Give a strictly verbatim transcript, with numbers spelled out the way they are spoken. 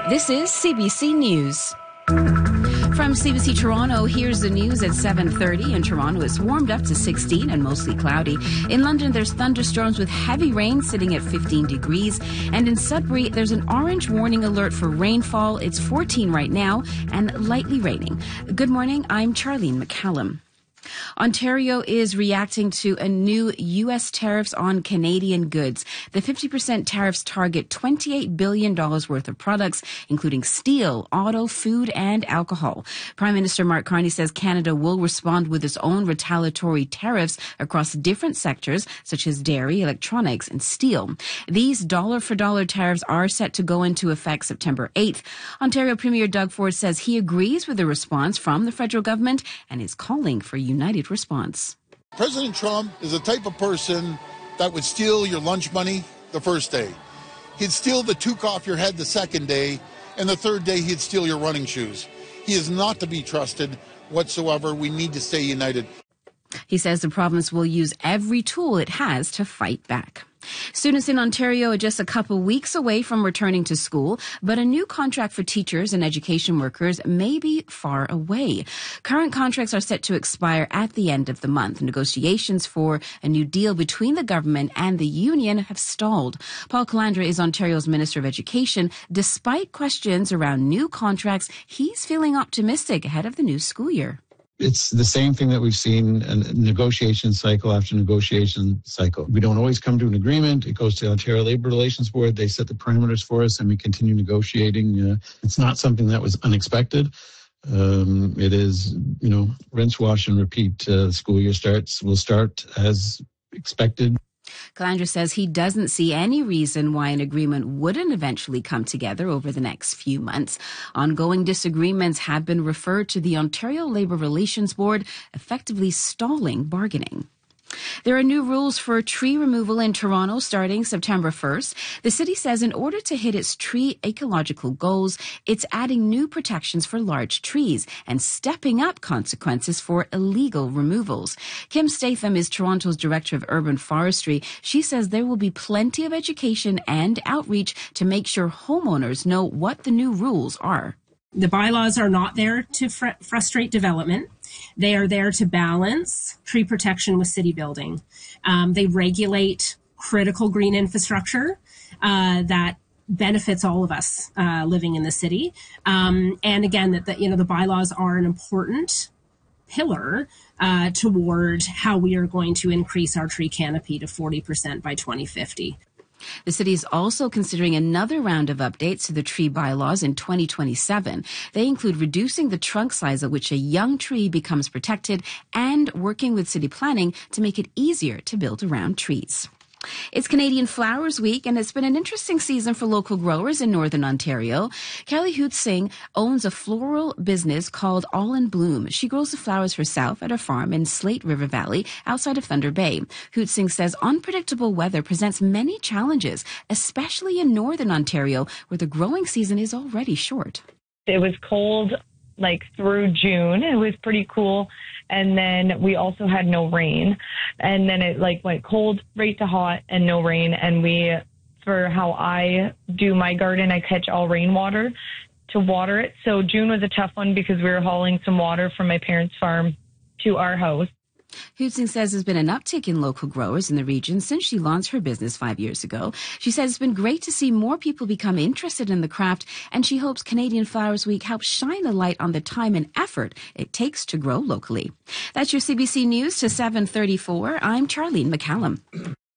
This is C B C News. From C B C Toronto, here's the news at seven thirty. In Toronto, it's warmed up to sixteen and mostly cloudy. In London, there's thunderstorms with heavy rain sitting at fifteen degrees. And in Sudbury, there's an orange warning alert for rainfall. It's fourteen right now and lightly raining. Good morning. I'm Charlene McCallum. Ontario is reacting to a new U S tariffs on Canadian goods. The fifty percent tariffs target twenty-eight billion dollars worth of products, including steel, auto, food, and alcohol. Prime Minister Mark Carney says Canada will respond with its own retaliatory tariffs across different sectors, such as dairy, electronics, and steel. These dollar-for-dollar tariffs are set to go into effect September eighth. Ontario Premier Doug Ford says he agrees with the response from the federal government and is calling for united response. President Trump is the type of person that would steal your lunch money the first day. He'd steal the toque off your head the second day, and the third day he'd steal your running shoes. He is not to be trusted whatsoever. We need to stay united. He says the province will use every tool it has to fight back. Students in Ontario are just a couple weeks away from returning to school, but a new contract for teachers and education workers may be far away. Current contracts are set to expire at the end of the month. Negotiations for a new deal between the government and the union have stalled. Paul Calandra is Ontario's Minister of Education. Despite questions around new contracts, he's feeling optimistic ahead of the new school year. It's the same thing that we've seen, a negotiation cycle after negotiation cycle. We don't always come to an agreement. It goes to the Ontario Labour Relations Board. They set the parameters for us, and we continue negotiating. Uh, it's not something that was unexpected. Um, it is, you know, rinse, wash, and repeat. Uh, the school year starts, will start as expected. Calandra says he doesn't see any reason why an agreement wouldn't eventually come together over the next few months. Ongoing disagreements have been referred to the Ontario Labour Relations Board, effectively stalling bargaining. There are new rules for tree removal in Toronto starting September first. The city says in order to hit its tree ecological goals, it's adding new protections for large trees and stepping up consequences for illegal removals. Kim Statham is Toronto's Director of Urban Forestry. She says there will be plenty of education and outreach to make sure homeowners know what the new rules are. The bylaws are not there to fr- frustrate development. They are there to balance tree protection with city building. Um, they regulate critical green infrastructure uh, that benefits all of us uh, living in the city. Um, and again, that the, you know the bylaws are an important pillar uh, toward how we are going to increase our tree canopy to forty percent by twenty fifty. The city is also considering another round of updates to the tree bylaws in twenty twenty-seven. They include reducing the trunk size at which a young tree becomes protected and working with city planning to make it easier to build around trees. It's Canadian Flowers Week, and it's been an interesting season for local growers in Northern Ontario. Kelly Hoot Singh owns a floral business called All in Bloom. She grows the flowers herself at her farm in Slate River Valley outside of Thunder Bay. Hoot Singh says unpredictable weather presents many challenges, especially in Northern Ontario, where the growing season is already short. It was cold like through June. It was pretty cool. And then we also had no rain. And then it like went cold right to hot and no rain. And we, for how I do my garden, I catch all rainwater to water it. So June was a tough one because we were hauling some water from my parents' farm to our house. Hoot Singh says there's been an uptick in local growers in the region since she launched her business five years ago. She says it's been great to see more people become interested in the craft, and she hopes Canadian Flowers Week helps shine a light on the time and effort it takes to grow locally. That's your C B C News to seven thirty-four. I'm Charlene McCallum.